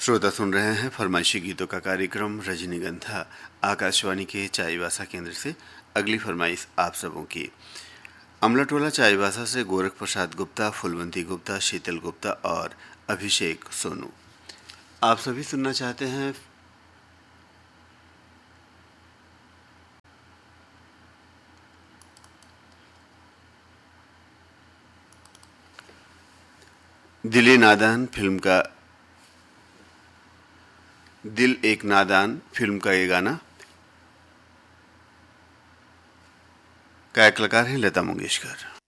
श्रोता सुन रहे हैं फरमाइशी गीतों का कार्यक्रम रजनीगंधा आकाशवाणी के चाईबासा केंद्र से। अगली फरमाइश आप सबों की अमलाटोला चाईबासा से गोरख प्रसाद गुप्ता, फुलवंती गुप्ता, शीतल गुप्ता और अभिषेक सोनू। आप सभी सुनना चाहते हैं दिल एक नादान फिल्म का ये गाना। गायक कलाकार हैं लता मंगेशकर।